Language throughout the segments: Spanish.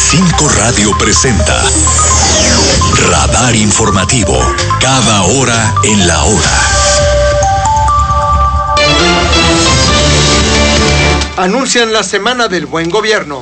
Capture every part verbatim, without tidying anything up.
cinco Radio presenta Radar Informativo, cada hora en la hora. Anuncian la Semana del Buen Gobierno.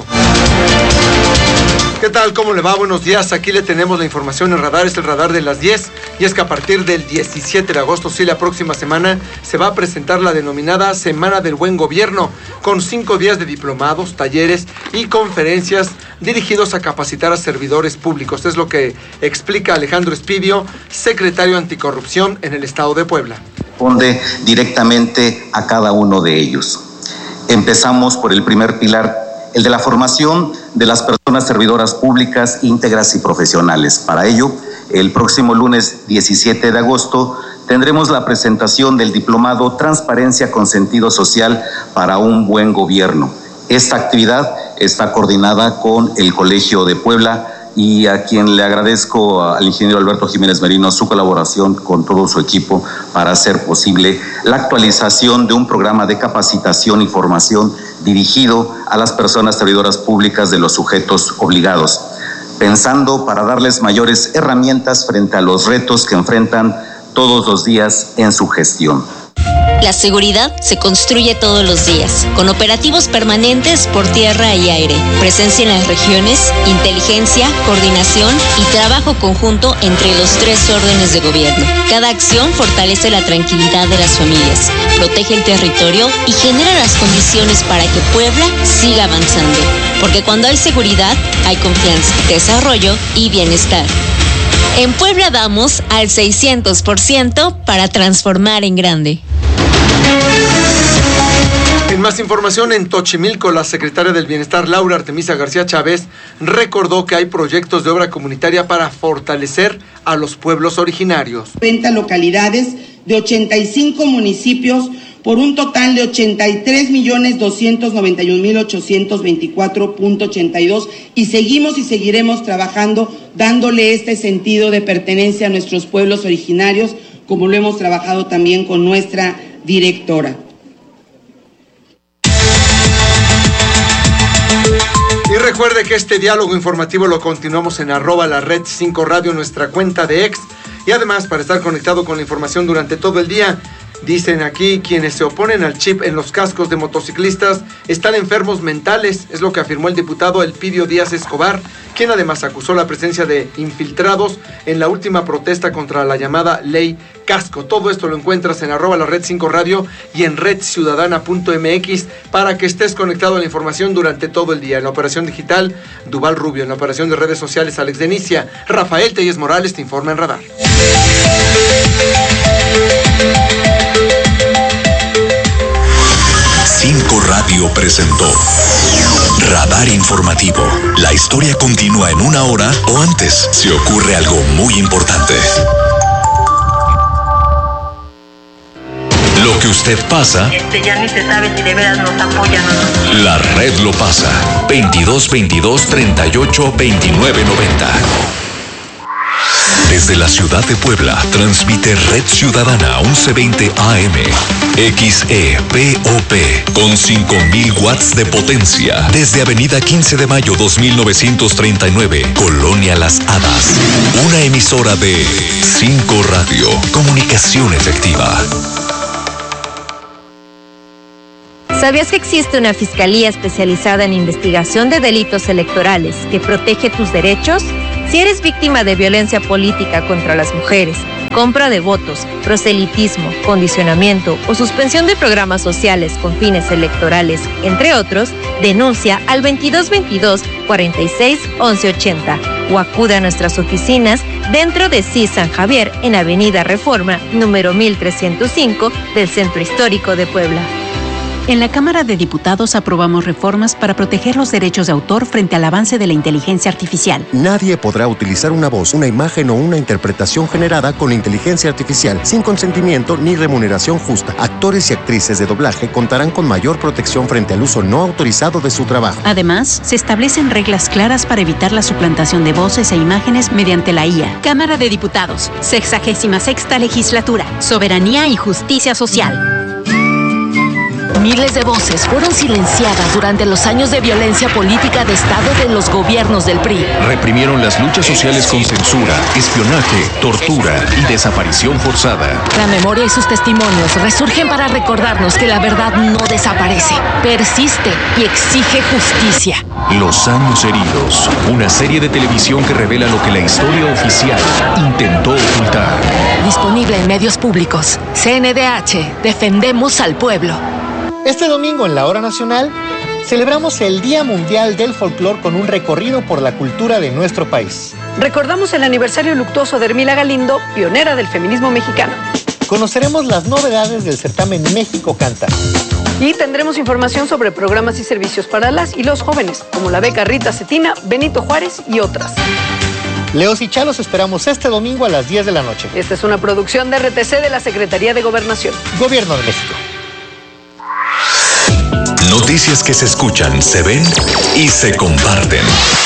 ¿Qué tal? ¿Cómo le va? Buenos días. Aquí le tenemos la información en Radar. Es el Radar de las diez. Y es que a partir del diecisiete de agosto, sí, la próxima semana, se va a presentar la denominada Semana del Buen Gobierno, con cinco días de diplomados, talleres y conferencias dirigidos a capacitar a servidores públicos. Es lo que explica Alejandro Espidio, secretario anticorrupción en el estado de Puebla. Responde directamente a cada uno de ellos. Empezamos por el primer pilar, el de la formación de las personas servidoras públicas íntegras y profesionales. Para ello, el próximo lunes diecisiete de agosto tendremos la presentación del diplomado Transparencia con Sentido Social para un Buen Gobierno. Esta actividad está coordinada con el Colegio de Puebla y a quien le agradezco al ingeniero Alberto Jiménez Merino su colaboración con todo su equipo para hacer posible la actualización de un programa de capacitación y formación dirigido a las personas servidoras públicas de los sujetos obligados, pensando para darles mayores herramientas frente a los retos que enfrentan todos los días en su gestión. La seguridad se construye todos los días, con operativos permanentes por tierra y aire, presencia en las regiones, inteligencia, coordinación y trabajo conjunto entre los tres órdenes de gobierno. Cada acción fortalece la tranquilidad de las familias, protege el territorio y genera las condiciones para que Puebla siga avanzando. Porque cuando hay seguridad, hay confianza, desarrollo y bienestar. En Puebla vamos al seiscientos por ciento para transformar en grande. En más información, en Xochimilco, la secretaria del Bienestar, Laura Artemisa García Chávez, recordó que hay proyectos de obra comunitaria para fortalecer a los pueblos originarios. treinta localidades de ochenta y cinco municipios por un total de ochenta y tres millones doscientos noventa y un mil ochocientos veinticuatro punto ochenta y dos y seguimos y seguiremos trabajando dándole este sentido de pertenencia a nuestros pueblos originarios, como lo hemos trabajado también con nuestra directora. Y recuerde que este diálogo informativo lo continuamos en arroba la red cinco radio, nuestra cuenta de ex. Y además, para estar conectado con la información durante todo el día, dicen aquí, quienes se oponen al chip en los cascos de motociclistas están enfermos mentales, es lo que afirmó el diputado Elpidio Díaz Escobar, quien además acusó la presencia de infiltrados en la última protesta contra la llamada Ley Casco. Todo esto lo encuentras en arroba la red cinco radio y en red ciudadana punto m x para que estés conectado a la información durante todo el día. En la operación digital, Duval Rubio. En la operación de redes sociales, Alex Denicia. Rafael Telles Morales te informa en Radar. cinco Radio presentó Radar Informativo. La historia continúa en una hora o antes si ocurre algo muy importante. Lo que usted pasa, Este ya ni se sabe si de veras nos apoyan o no. la red lo pasa. veintidós veintidós treinta y ocho veintinueve noventa. Desde la ciudad de Puebla, transmite Red Ciudadana once veinte A M, X E P O P, con cinco mil watts de potencia, desde Avenida quince de mayo dos mil novecientos treinta y nueve, Colonia Las Hadas. Una emisora de cinco Radio, comunicación efectiva. ¿Sabías que existe una fiscalía especializada en investigación de delitos electorales que protege tus derechos? Si eres víctima de violencia política contra las mujeres, compra de votos, proselitismo, condicionamiento o suspensión de programas sociales con fines electorales, entre otros, denuncia al veintidós veintidós cuarenta y seis once ochenta o acude a nuestras oficinas dentro de C I S San Javier en Avenida Reforma, número mil trescientos cinco del Centro Histórico de Puebla. En la Cámara de Diputados aprobamos reformas para proteger los derechos de autor frente al avance de la inteligencia artificial. Nadie podrá utilizar una voz, una imagen o una interpretación generada con inteligencia artificial sin consentimiento ni remuneración justa. Actores y actrices de doblaje contarán con mayor protección frente al uso no autorizado de su trabajo. Además, se establecen reglas claras para evitar la suplantación de voces e imágenes mediante la I A. Cámara de Diputados, sexagésima sexta legislatura, soberanía y justicia social. Miles de voces fueron silenciadas durante los años de violencia política de Estado de los gobiernos del P R I. Reprimieron las luchas sociales con censura, espionaje, tortura y desaparición forzada. La memoria y sus testimonios resurgen para recordarnos que la verdad no desaparece, persiste y exige justicia. Los años heridos, una serie de televisión que revela lo que la historia oficial intentó ocultar. Disponible en medios públicos. C N D H, defendemos al pueblo. Este domingo en la Hora Nacional celebramos el Día Mundial del Folclor con un recorrido por la cultura de nuestro país. Recordamos el aniversario luctuoso de Hermila Galindo, pionera del feminismo mexicano. Conoceremos las novedades del certamen México Canta. Y tendremos información sobre programas y servicios para las y los jóvenes, como la beca Rita Cetina, Benito Juárez y otras. Leos y Chalos esperamos este domingo a las diez de la noche. Esta es una producción de R T C de la Secretaría de Gobernación. Gobierno de México. Noticias que se escuchan, se ven y se comparten.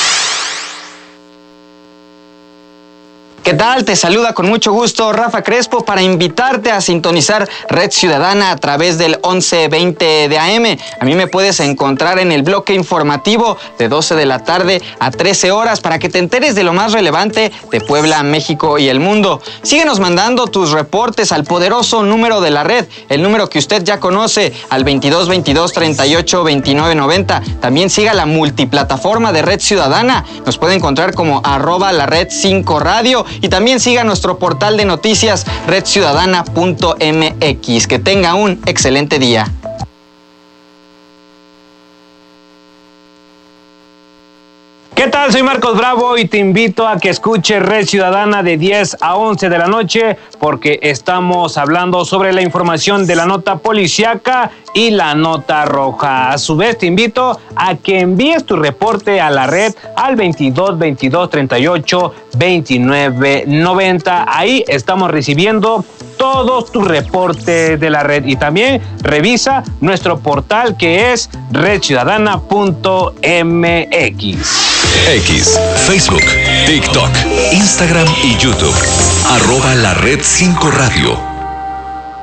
¿Qué tal? Te saluda con mucho gusto Rafa Crespo para invitarte a sintonizar Red Ciudadana a través del once veinte de A M. A mí me puedes encontrar en el bloque informativo de doce de la tarde a trece horas para que te enteres de lo más relevante de Puebla, México y el mundo. Síguenos mandando tus reportes al poderoso número de la red, el número que usted ya conoce, al veintidós veintidós treinta y ocho veintinueve noventa. También siga la multiplataforma de Red Ciudadana. Nos puede encontrar como arroba la red cinco radio. Y también siga nuestro portal de noticias red ciudadana punto m x. Que tenga un excelente día. ¿Qué tal? Soy Marcos Bravo y te invito a que escuches Red Ciudadana de diez a once de la noche porque estamos hablando sobre la información de la nota policíaca y la nota roja. A su vez te invito a que envíes tu reporte a la red al veintidós veintidós treinta y ocho veintinueve noventa. Ahí estamos recibiendo todos tus reportes de la red y también revisa nuestro portal que es red ciudadana punto m x. X, Facebook, TikTok, Instagram y YouTube. Arroba la red cinco radio.